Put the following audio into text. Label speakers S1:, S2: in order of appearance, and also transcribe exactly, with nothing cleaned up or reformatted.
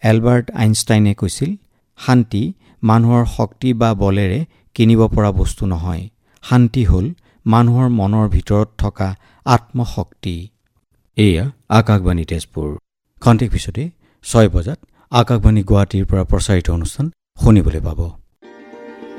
S1: Albert আইনষ্টাইনে কৈছিল, শান্তি মানুহৰ শক্তি বা বলেৰে কিনিব পৰা বস্তু নহয়। শান্তি হ'ল মানুহৰ মনৰ ভিতৰত থকা আত্মশক্তি। এয়া আকাশবাণী তেজপুৰ। খন্তেক পিছতে ছয় বজাত আকাশবাণী গুৱাহাটীৰ পৰা প্ৰচাৰিত অনুষ্ঠান শুনিবলৈ পাব।